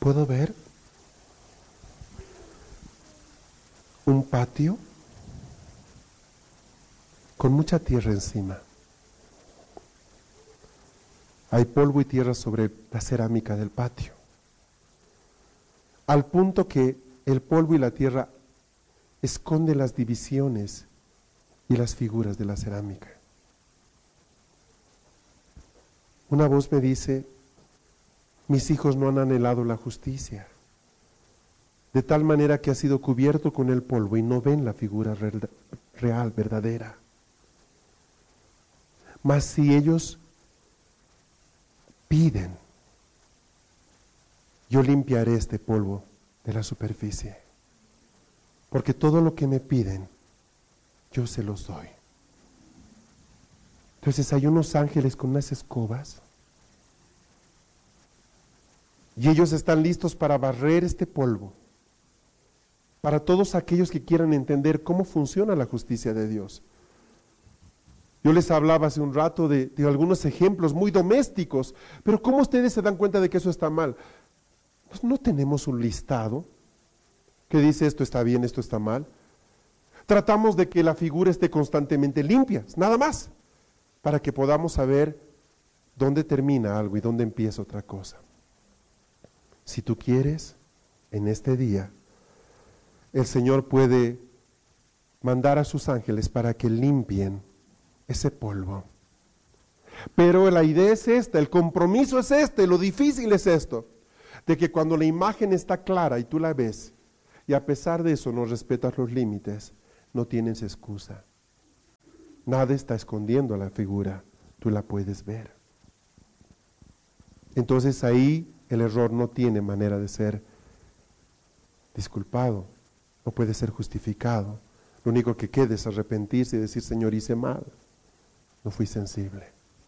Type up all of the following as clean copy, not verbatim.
puedo ver un patio con mucha tierra encima. Hay polvo y tierra sobre la cerámica del patio, al punto que el polvo y la tierra esconden las divisiones y las figuras de la cerámica. Una voz me dice: mis hijos no han anhelado la justicia, de tal manera que ha sido cubierto con el polvo y no ven la figura real, verdadera. Mas si ellos piden, yo limpiaré este polvo de la superficie, porque todo lo que me piden, yo se los doy. Entonces hay unos ángeles con unas escobas, y ellos están listos para barrer este polvo, para todos aquellos que quieran entender cómo funciona la justicia de Dios. Yo les hablaba hace un rato de algunos ejemplos muy domésticos, pero ¿cómo ustedes se dan cuenta de que eso está mal? Pues no tenemos un listado que dice esto está bien, esto está mal. Tratamos de que la figura esté constantemente limpia, nada más, para que podamos saber dónde termina algo y dónde empieza otra cosa. Si tú quieres, en este día, el Señor puede mandar a sus ángeles para que limpien ese polvo. Pero la idea es esta, el compromiso es este, lo difícil es esto, de que cuando la imagen está clara y tú la ves, y a pesar de eso no respetas los límites, no tienes excusa. Nada está escondiendo a la figura, tú la puedes ver. Entonces ahí el error no tiene manera de ser disculpado, no puede ser justificado. Lo único que queda es arrepentirse y decir: Señor, hice mal, no fui sensible.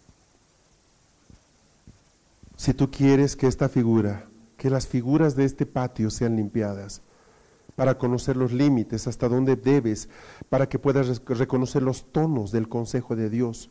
Si tú quieres que esta figura, que las figuras de este patio sean limpiadas, para conocer los límites, hasta dónde debes, para que puedas reconocer los tonos del consejo de Dios,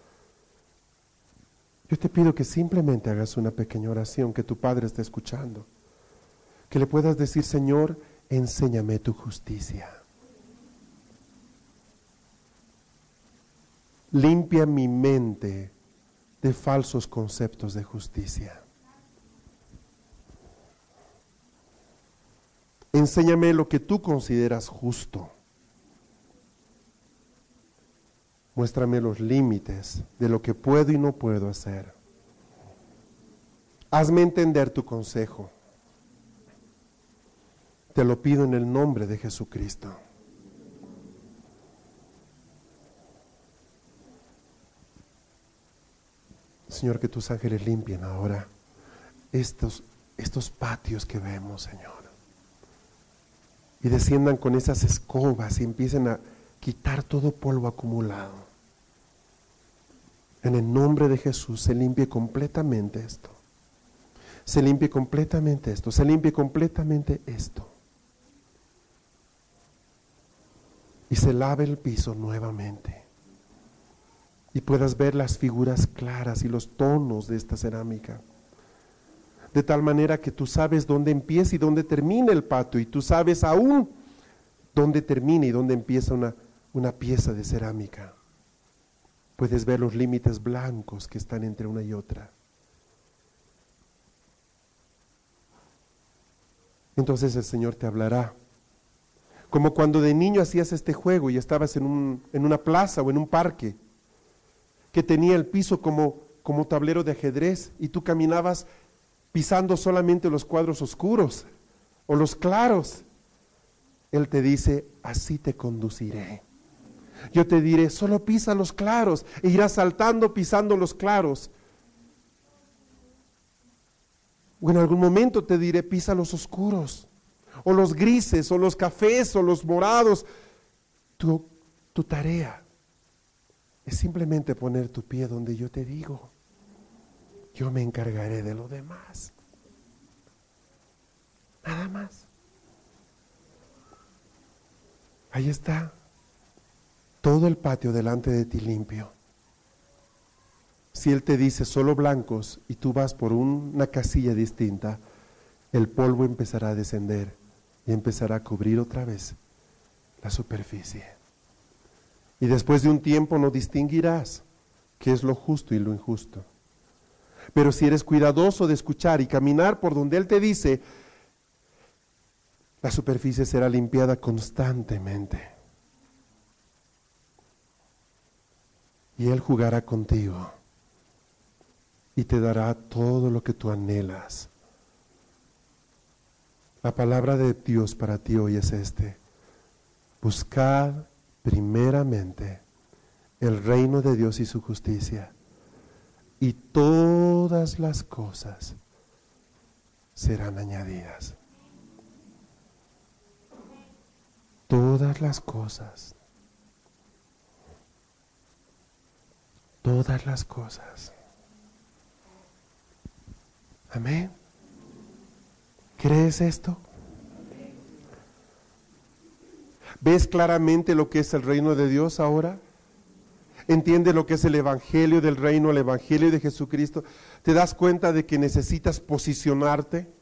yo te pido que simplemente hagas una pequeña oración, que tu Padre esté escuchando, que le puedas decir: Señor, enséñame tu justicia. Limpia mi mente de falsos conceptos de justicia. Enséñame lo que tú consideras justo. Muéstrame los límites de lo que puedo y no puedo hacer. Hazme entender tu consejo. Te lo pido en el nombre de Jesucristo. Señor, que tus ángeles limpien ahora estos patios que vemos, Señor. Y desciendan con esas escobas y empiecen a quitar todo polvo acumulado. En el nombre de Jesús se limpie completamente esto. Se limpie completamente esto. Se limpie completamente esto. Y se lave el piso nuevamente. Y puedas ver las figuras claras y los tonos de esta cerámica. De tal manera que tú sabes dónde empieza y dónde termina el patio, y tú sabes aún dónde termina y dónde empieza una pieza de cerámica. Puedes ver los límites blancos que están entre una y otra. Entonces el Señor te hablará. Como cuando de niño hacías este juego y estabas en una plaza o en un parque, que tenía el piso como tablero de ajedrez, y tú caminabas pisando solamente los cuadros oscuros o los claros. Él te dice: así te conduciré. Yo te diré: solo pisa los claros, e irás saltando pisando los claros. O en algún momento te diré: pisa los oscuros, o los grises, o los cafés, o los morados. Tu tarea es simplemente poner tu pie donde yo te digo. Yo me encargaré de lo demás. Nada más. Ahí está. Todo el patio delante de ti limpio. Si Él te dice solo blancos y tú vas por una casilla distinta, el polvo empezará a descender y empezará a cubrir otra vez la superficie. Y después de un tiempo no distinguirás qué es lo justo y lo injusto. Pero si eres cuidadoso de escuchar y caminar por donde Él te dice, la superficie será limpiada constantemente. Y Él jugará contigo y te dará todo lo que tú anhelas. La palabra de Dios para ti hoy es buscad primeramente el reino de Dios y su justicia, y todas las cosas serán añadidas. Todas las cosas. Todas las cosas. Amén. ¿Crees esto? ¿Ves claramente lo que es el reino de Dios ahora? ¿Entiendes lo que es el evangelio del reino, el evangelio de Jesucristo? ¿Te das cuenta de que necesitas posicionarte?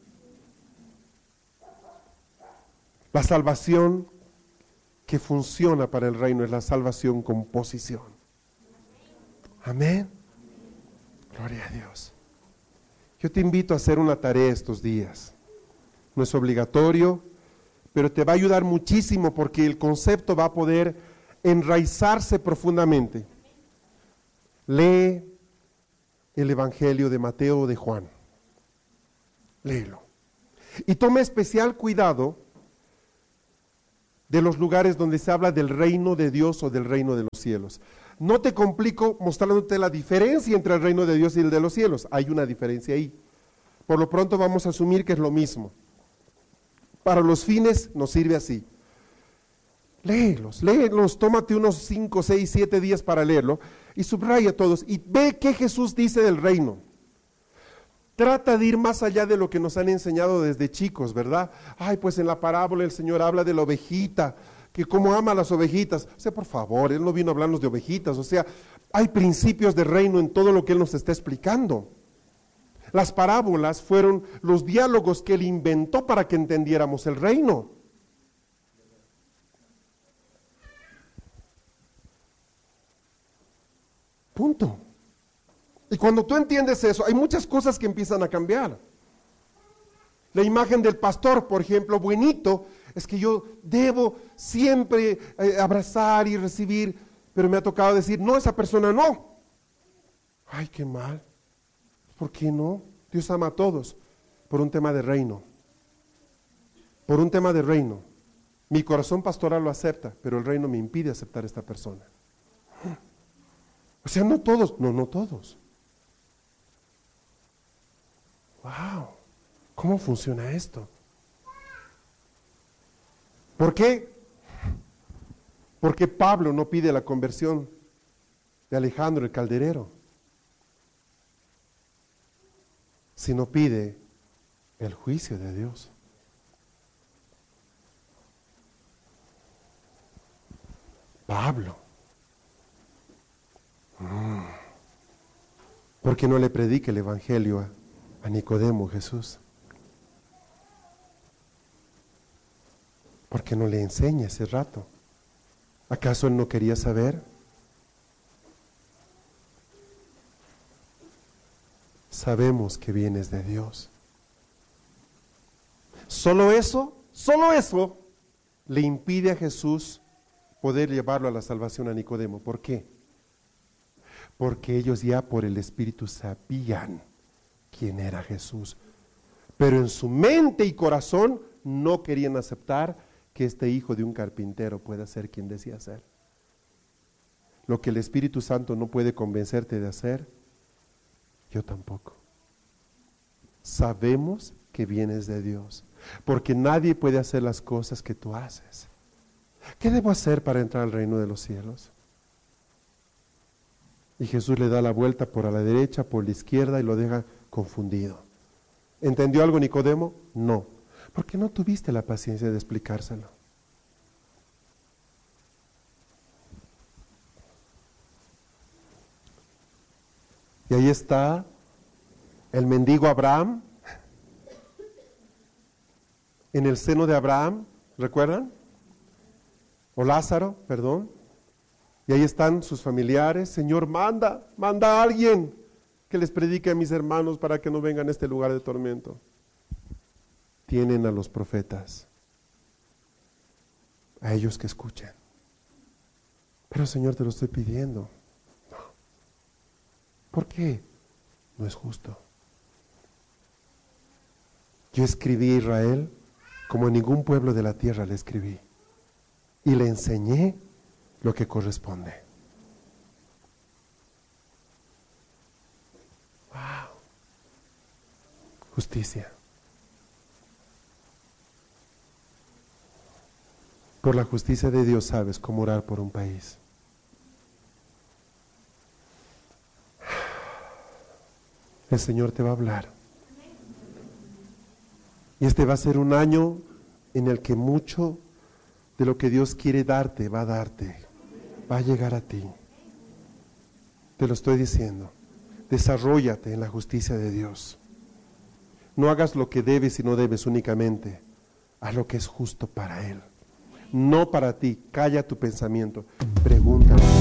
La salvación que funciona para el reino es la salvación con posición. Amén. Gloria a Dios. Yo te invito a hacer una tarea estos días. No es obligatorio, pero te va a ayudar muchísimo porque el concepto va a poder enraizarse profundamente. Lee el Evangelio de Mateo o de Juan. Léelo. Y toma especial cuidado de los lugares donde se habla del reino de Dios o del reino de los cielos. No te complico mostrándote la diferencia entre el reino de Dios y el de los cielos. Hay una diferencia ahí. Por lo pronto vamos a asumir que es lo mismo. Para los fines nos sirve así. Léelos, tómate unos 5, 6, 7 días para leerlo y subraya todos y ve qué Jesús dice del reino. Trata de ir más allá de lo que nos han enseñado desde chicos, ¿verdad? Ay, pues en la parábola el Señor habla de la ovejita, que cómo ama a las ovejitas. O sea, por favor, Él no vino a hablarnos de ovejitas, o sea, hay principios de reino en todo lo que Él nos está explicando. Las parábolas fueron los diálogos que Él inventó para que entendiéramos el reino. Punto. Y cuando tú entiendes eso, hay muchas cosas que empiezan a cambiar. La imagen del pastor, por ejemplo, buenito, es que yo debo siempre abrazar y recibir, pero me ha tocado decir, no, esa persona no. Ay, qué mal. ¿Por qué no? Dios ama a todos por un tema de reino. Por un tema de reino. Mi corazón pastoral lo acepta, pero el reino me impide aceptar a esta persona. O sea, no todos, no todos. Wow, ¿cómo funciona esto? ¿Por qué? Porque Pablo no pide la conversión de Alejandro el calderero, sino pide el juicio de Dios. Pablo. ¿Por qué no le predica el evangelio a Nicodemo, Jesús? ¿Por qué no le enseña ese rato? ¿Acaso él no quería saber? Sabemos que vienes de Dios. Solo eso le impide a Jesús poder llevarlo a la salvación a Nicodemo. ¿Por qué? Porque ellos ya por el Espíritu sabían quién era Jesús, pero en su mente y corazón no querían aceptar que este hijo de un carpintero pueda ser quien decía ser. Lo que el Espíritu Santo no puede convencerte de hacer, yo tampoco. Sabemos que vienes de Dios, porque nadie puede hacer las cosas que tú haces. ¿Qué debo hacer para entrar al reino de los cielos? Y Jesús le da la vuelta por a la derecha, por la izquierda y lo deja confundido. ¿Entendió algo Nicodemo? No. ¿Por qué no tuviste la paciencia de explicárselo? Y ahí está el mendigo Abraham, en el seno de Abraham, ¿recuerdan? O Lázaro, perdón. Y ahí están sus familiares. Señor, manda a alguien que les predique a mis hermanos para que no vengan a este lugar de tormento. Tienen a los profetas, a ellos que escuchen. Pero Señor, te lo estoy pidiendo. No. ¿Por qué? No es justo. Yo escribí a Israel como a ningún pueblo de la tierra le escribí. Y le enseñé lo que corresponde. Wow. Justicia. Por la justicia de Dios sabes cómo orar por un país. El Señor te va a hablar. Y este va a ser un año en el que mucho de lo que Dios quiere darte, va a darte, va a llegar a ti. Te lo estoy diciendo. Desarróllate en la justicia de Dios. No hagas lo que debes y no debes únicamente. Haz lo que es justo para Él. No para ti. Calla tu pensamiento. Pregúntale.